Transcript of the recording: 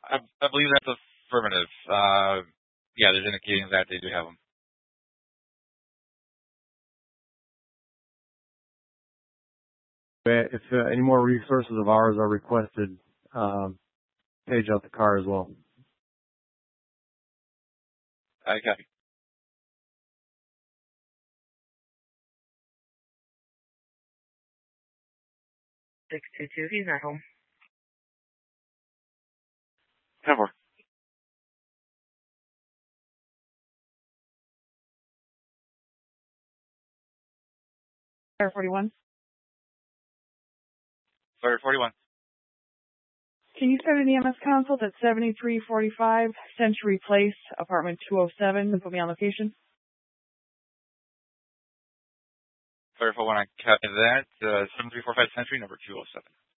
I believe that's affirmative. Yeah, there's indicating that they do have them. If any more resources of ours are requested, page out the car as well. I copy. 622, he's not home. 10-4. Fire 41. Fire 41. Can you send an EMS consult at 7345 Century Place, apartment 207, and put me on location? Fire 41, I copy that. 7345 Century, number 207.